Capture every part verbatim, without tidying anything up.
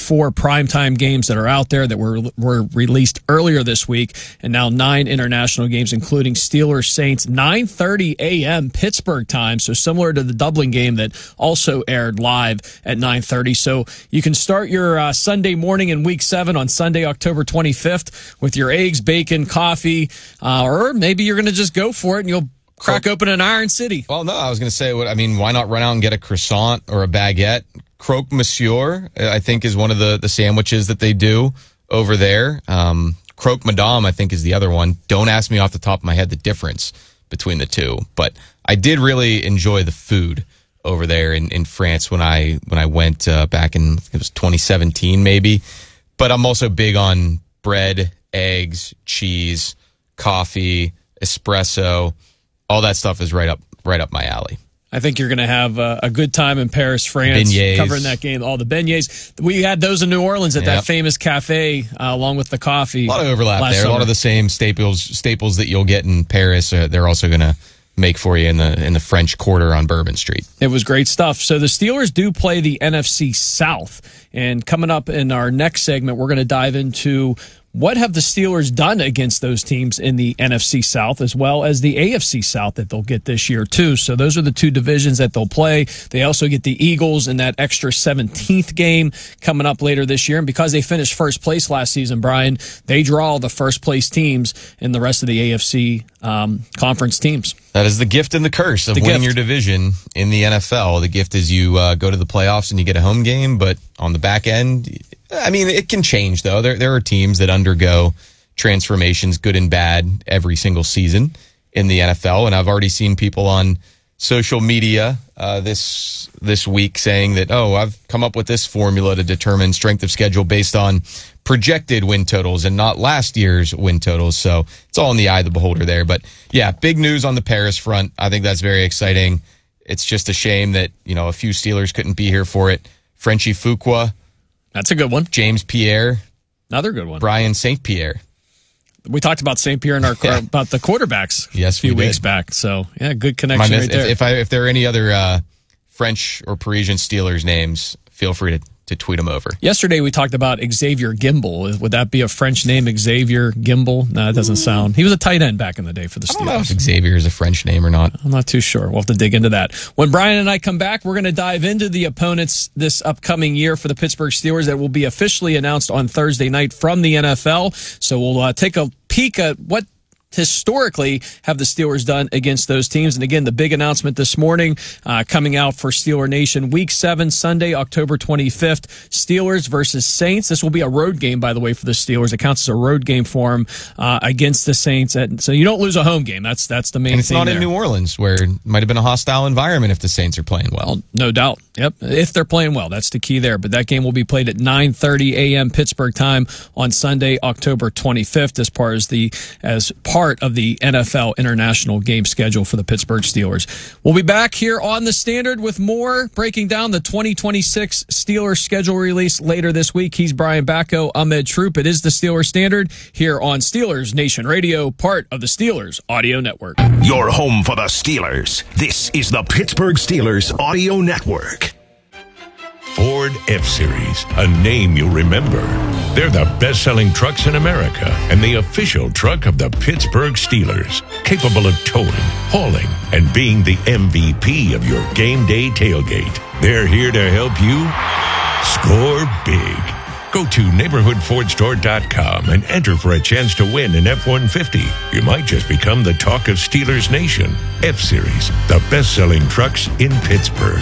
four primetime games that are out there that were were released earlier this week, and now nine international games, including Steelers Saints, nine thirty a.m. Pittsburgh time, so similar to the Dublin game that also aired live at nine thirty. So you can start your uh, Sunday morning in Week seven on Sunday, October twenty-fifth, with your eggs, bacon, coffee, uh, or maybe you're going to just go for it and you'll crack open an Iron City. Well, no, I was going to say, I mean, why not run out and get a croissant or a baguette? Croque Monsieur, I think, is one of the, the sandwiches that they do over there. Um, Croque Madame, I think, is the other one. Don't ask me off the top of my head the difference between the two. But I did really enjoy the food over there in, in France when I when I went uh, back in, it was twenty seventeen maybe. But I'm also big on bread, eggs, cheese, coffee, espresso. All that stuff is right up right up my alley. I think you're going to have a, a good time in Paris, France, beignets. Covering that game. All the beignets. We had those in New Orleans at yep. that famous cafe, uh, along with the coffee. A lot of overlap there. Summer. A lot of the same staples staples that you'll get in Paris. Uh, they're also going to make for you in the in the French Quarter on Bourbon Street. It was great stuff. So the Steelers do play the N F C South. And coming up in our next segment, we're going to dive into what have the Steelers done against those teams in the N F C South, as well as the A F C South that they'll get this year, too. So those are the two divisions that they'll play. They also get the Eagles in that extra seventeenth game coming up later this year. And because they finished first place last season, Brian, they draw the first place teams in the rest of the A F C um, conference teams. That is the gift and the curse of the winning gift. your division in the N F L. The gift is you uh, go to the playoffs and you get a home game, but on the back end, I mean, it can change, though. There there are teams that undergo transformations, good and bad, every single season in the N F L. And I've already seen people on social media uh, this this week saying that, oh, I've come up with this formula to determine strength of schedule based on projected win totals and not last year's win totals. So it's all in the eye of the beholder there. But, yeah, big news on the Paris front. I think that's very exciting. It's just a shame that, you know, a few Steelers couldn't be here for it. Frenchie Fuqua. That's a good one. James Pierre. Another good one. Brian Saint Pierre. We talked about Saint Pierre in our yeah. about the quarterbacks yes, a few we weeks did. back. So, yeah, good connection My, right if, there. If, I, if there are any other uh, French or Parisian Steelers names, feel free to, to tweet them over. Yesterday we talked about Xavier Gimble. Would that be a French name, Xavier Gimble? No, it doesn't sound. He was a tight end back in the day for the Steelers. I don't know if Xavier is a French name or not. I'm not too sure. We'll have to dig into that. When Brian and I come back, we're going to dive into the opponents this upcoming year for the Pittsburgh Steelers that will be officially announced on Thursday night from the N F L. So we'll uh, take a peek at what historically have the Steelers done against those teams. And again, the big announcement this morning uh, coming out for Steeler Nation, Week seven, Sunday, October twenty-fifth, Steelers versus Saints. This will be a road game, by the way, for the Steelers. It counts as a road game for them uh, against the Saints. And so you don't lose a home game. That's that's the main and it's thing not there. In New Orleans, where it might have been a hostile environment if the Saints are playing well. well. No doubt. Yep. If they're playing well, that's the key there. But that game will be played at nine thirty a.m. Pittsburgh time on Sunday, October twenty-fifth, as part as the as part of the N F L international game schedule for the Pittsburgh Steelers. We'll be back here on the Standard with more, breaking down the twenty twenty-six Steelers schedule release later this week. He's Brian Bacco, Ahmed Troop. It is the Steelers Standard here on Steelers Nation Radio, part of the Steelers Audio Network. Your home for the Steelers. This is the Pittsburgh Steelers Audio Network. Ford F-Series, a name you'll remember. They're the best-selling trucks in America and the official truck of the Pittsburgh Steelers, capable of towing, hauling, and being the M V P of your game day tailgate. They're here to help you score big. Go to neighborhood ford store dot com and enter for a chance to win an F one fifty. You might just become the talk of Steelers Nation. F-Series, the best-selling trucks in Pittsburgh.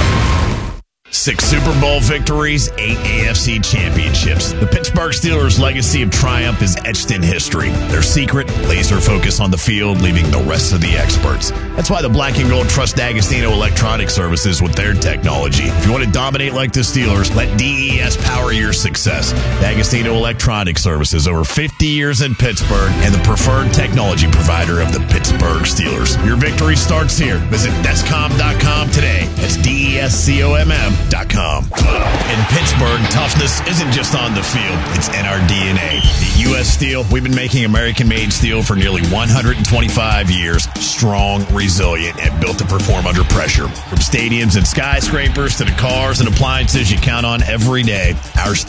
Six Super Bowl victories, eight A F C championships. The Pittsburgh Steelers' legacy of triumph is etched in history. Their secret, laser focus on the field, leaving the rest of the experts. That's why the Black and Gold trust D'Agostino Electronic Services with their technology. If you want to dominate like the Steelers, let D E S power your success. D'Agostino Electronic Services, over fifty years in Pittsburgh, and the preferred technology provider of the Pittsburgh Steelers. Your victory starts here. Visit Descom dot com today. That's D E S C O M M. Com. In Pittsburgh, toughness isn't just on the field, it's in our D N A. At U S Steel, we've been making American-made steel for nearly one hundred twenty-five years. Strong, resilient, and built to perform under pressure. From stadiums and skyscrapers to the cars and appliances you count on every day, our steel